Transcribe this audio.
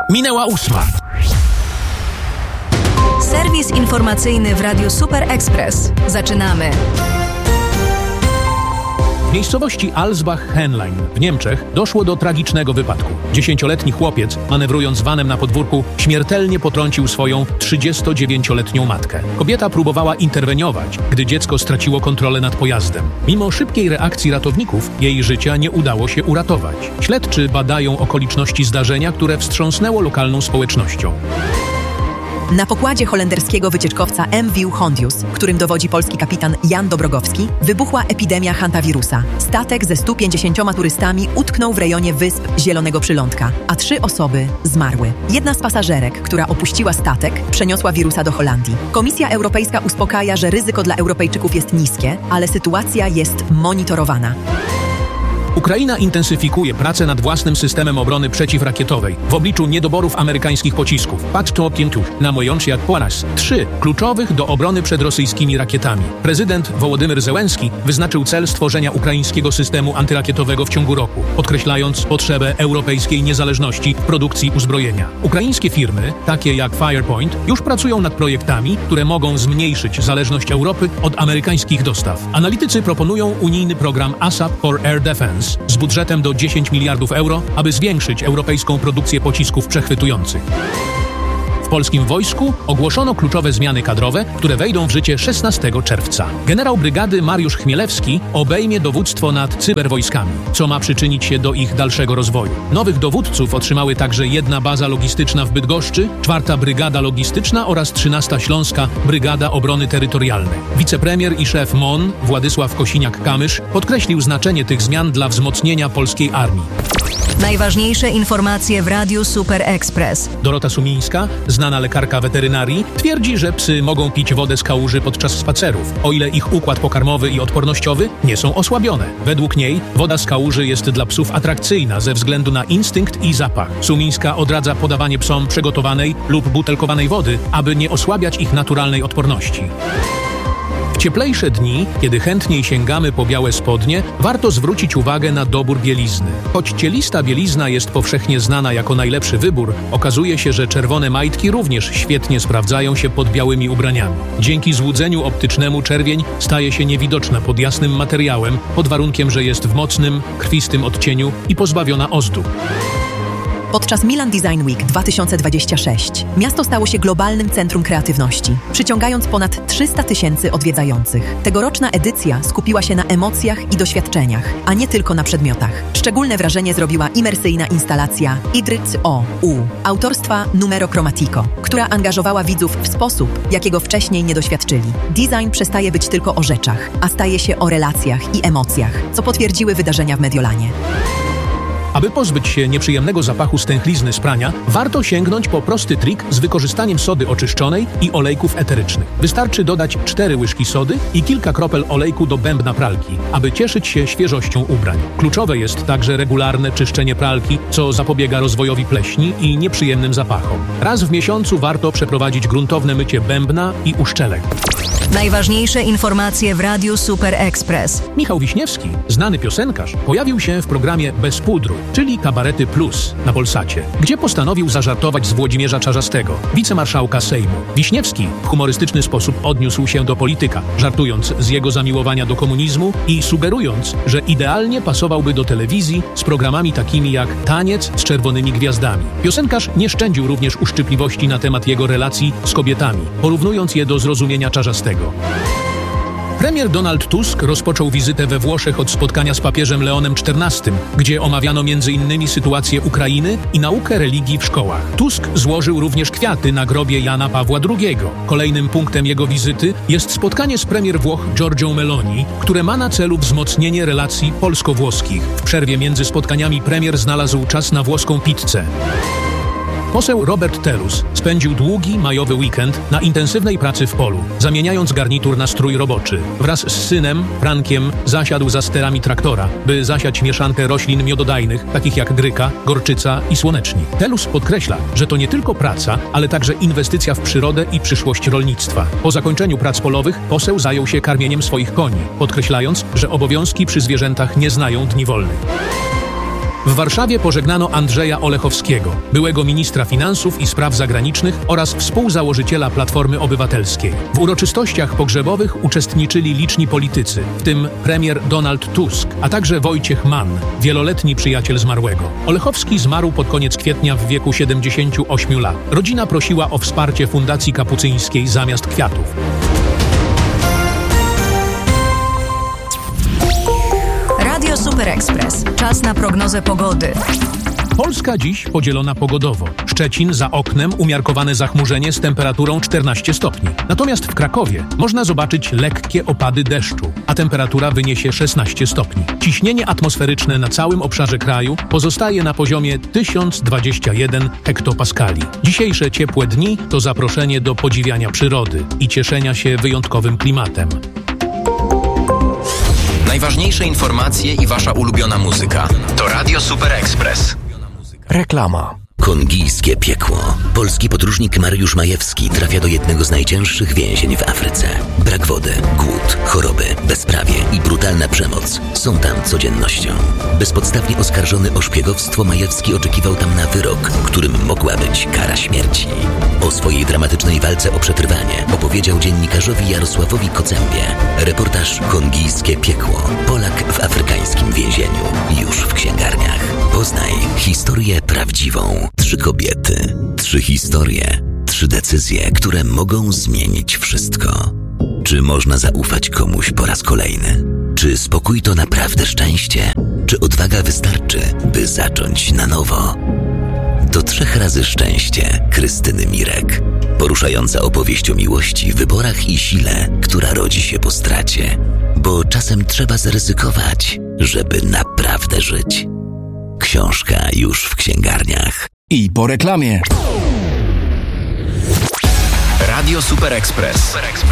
Minęła 8. Serwis informacyjny w Radiu Super Express. Zaczynamy. W miejscowości Alsbach-Henlein w Niemczech doszło do tragicznego wypadku. 10-letni chłopiec, manewrując vanem na podwórku, śmiertelnie potrącił swoją 39-letnią matkę. Kobieta próbowała interweniować, gdy dziecko straciło kontrolę nad pojazdem. Mimo szybkiej reakcji ratowników, jej życia nie udało się uratować. Śledczy badają okoliczności zdarzenia, które wstrząsnęło lokalną społecznością. Na pokładzie holenderskiego wycieczkowca MV Hondius, którym dowodzi polski kapitan Jan Dobrogowski, wybuchła epidemia hantawirusa. Statek ze 150 turystami utknął w rejonie wysp Zielonego Przylądka, a 3 osoby zmarły. Jedna z pasażerek, która opuściła statek, przeniosła wirusa do Holandii. Komisja Europejska uspokaja, że ryzyko dla Europejczyków jest niskie, ale sytuacja jest monitorowana. Ukraina intensyfikuje pracę nad własnym systemem obrony przeciwrakietowej w obliczu niedoborów amerykańskich pocisków. Patrz to na mojąc jak po raz 3 kluczowych do obrony przed rosyjskimi rakietami. Prezydent Wołodymyr Zełenski wyznaczył cel stworzenia ukraińskiego systemu antyrakietowego w ciągu roku, podkreślając potrzebę europejskiej niezależności w produkcji uzbrojenia. Ukraińskie firmy, takie jak Firepoint, już pracują nad projektami, które mogą zmniejszyć zależność Europy od amerykańskich dostaw. Analitycy proponują unijny program ASAP for Air Defense z budżetem do 10 miliardów euro, aby zwiększyć europejską produkcję pocisków przechwytujących. W polskim wojsku ogłoszono kluczowe zmiany kadrowe, które wejdą w życie 16 czerwca. Generał brygady Mariusz Chmielewski obejmie dowództwo nad cyberwojskami, co ma przyczynić się do ich dalszego rozwoju. Nowych dowódców otrzymały także 1 baza logistyczna w Bydgoszczy, 4. Brygada Logistyczna oraz 13. Śląska Brygada Obrony Terytorialnej. Wicepremier i szef MON Władysław Kosiniak-Kamysz podkreślił znaczenie tych zmian dla wzmocnienia polskiej armii. Najważniejsze informacje w Radiu Super Express. Dorota Sumińska, znana lekarka weterynarii, twierdzi, że psy mogą pić wodę z kałuży podczas spacerów, o ile ich układ pokarmowy i odpornościowy nie są osłabione. Według niej woda z kałuży jest dla psów atrakcyjna ze względu na instynkt i zapach. Sumińska odradza podawanie psom przygotowanej lub butelkowanej wody, aby nie osłabiać ich naturalnej odporności. W cieplejsze dni, kiedy chętniej sięgamy po białe spodnie, warto zwrócić uwagę na dobór bielizny. Choć cielista bielizna jest powszechnie znana jako najlepszy wybór, okazuje się, że czerwone majtki również świetnie sprawdzają się pod białymi ubraniami. Dzięki złudzeniu optycznemu czerwień staje się niewidoczna pod jasnym materiałem, pod warunkiem, że jest w mocnym, krwistym odcieniu i pozbawiona ozdób. Podczas Milan Design Week 2026 miasto stało się globalnym centrum kreatywności, przyciągając ponad 300 000 odwiedzających. Tegoroczna edycja skupiła się na emocjach i doświadczeniach, a nie tylko na przedmiotach. Szczególne wrażenie zrobiła imersyjna instalacja Idryt.o.u autorstwa Numero Chromatico, która angażowała widzów w sposób, jakiego wcześniej nie doświadczyli. Design przestaje być tylko o rzeczach, a staje się o relacjach i emocjach, co potwierdziły wydarzenia w Mediolanie. Aby pozbyć się nieprzyjemnego zapachu stęchlizny z prania, warto sięgnąć po prosty trik z wykorzystaniem sody oczyszczonej i olejków eterycznych. Wystarczy dodać 4 łyżki sody i kilka kropel olejku do bębna pralki, aby cieszyć się świeżością ubrań. Kluczowe jest także regularne czyszczenie pralki, co zapobiega rozwojowi pleśni i nieprzyjemnym zapachom. Raz w miesiącu warto przeprowadzić gruntowne mycie bębna i uszczelek. Najważniejsze informacje w Radiu Super Express. Michał Wiśniewski, znany piosenkarz, pojawił się w programie Bez pudru, czyli Kabarety Plus na Polsacie, gdzie postanowił zażartować z Włodzimierza Czarzastego, wicemarszałka Sejmu. Wiśniewski w humorystyczny sposób odniósł się do polityka, żartując z jego zamiłowania do komunizmu i sugerując, że idealnie pasowałby do telewizji z programami takimi jak Taniec z czerwonymi gwiazdami. Piosenkarz nie szczędził również uszczypliwości na temat jego relacji z kobietami, porównując je do zrozumienia Czarzastego. Premier Donald Tusk rozpoczął wizytę we Włoszech od spotkania z papieżem Leonem XIV, gdzie omawiano m.in. sytuację Ukrainy i naukę religii w szkołach. Tusk złożył również kwiaty na grobie Jana Pawła II. Kolejnym punktem jego wizyty jest spotkanie z premier Włoch Giorgią Meloni, które ma na celu wzmocnienie relacji polsko-włoskich. W przerwie między spotkaniami premier znalazł czas na włoską pizzę. Poseł Robert Telus spędził długi majowy weekend na intensywnej pracy w polu, zamieniając garnitur na strój roboczy. Wraz z synem, Frankiem, zasiadł za sterami traktora, by zasiać mieszankę roślin miododajnych, takich jak gryka, gorczyca i słonecznik. Telus podkreśla, że to nie tylko praca, ale także inwestycja w przyrodę i przyszłość rolnictwa. Po zakończeniu prac polowych poseł zajął się karmieniem swoich koni, podkreślając, że obowiązki przy zwierzętach nie znają dni wolnych. W Warszawie pożegnano Andrzeja Olechowskiego, byłego ministra finansów i spraw zagranicznych oraz współzałożyciela Platformy Obywatelskiej. W uroczystościach pogrzebowych uczestniczyli liczni politycy, w tym premier Donald Tusk, a także Wojciech Mann, wieloletni przyjaciel zmarłego. Olechowski zmarł pod koniec kwietnia w wieku 78 lat. Rodzina prosiła o wsparcie Fundacji Kapucyńskiej zamiast kwiatów. Radio Super Express. Czas na prognozę pogody. Polska dziś podzielona pogodowo. Szczecin za oknem umiarkowane zachmurzenie z temperaturą 14 stopni. Natomiast w Krakowie można zobaczyć lekkie opady deszczu, a temperatura wyniesie 16 stopni. Ciśnienie atmosferyczne na całym obszarze kraju pozostaje na poziomie 1021 hektopaskali. Dzisiejsze ciepłe dni to zaproszenie do podziwiania przyrody i cieszenia się wyjątkowym klimatem. Najważniejsze informacje i wasza ulubiona muzyka to Radio Super Express. Reklama. Kongijskie piekło. Polski podróżnik Mariusz Majewski trafia do jednego z najcięższych więzień w Afryce. Brak wody, głód, choroby, bezprawie i brutalna przemoc są tam codziennością. Bezpodstawnie oskarżony o szpiegowstwo, Majewski oczekiwał tam na wyrok, którym mogła być kara śmierci. O swojej dramatycznej walce o przetrwanie opowiedział dziennikarzowi Jarosławowi Kocębie. Reportaż Kongijskie piekło. Polak w afrykańskim więzieniu. Już w księgarniach. Poznaj historię prawdziwą. 3 kobiety, 3 historie, 3 decyzje, które mogą zmienić wszystko. Czy można zaufać komuś po raz kolejny? Czy spokój to naprawdę szczęście? Czy odwaga wystarczy, by zacząć na nowo? To 3 razy szczęście Krystyny Mirek. Poruszająca opowieść o miłości, wyborach i sile, która rodzi się po stracie. Bo czasem trzeba zaryzykować, żeby naprawdę żyć. Książka już w księgarniach. I po reklamie. Radio Super Express.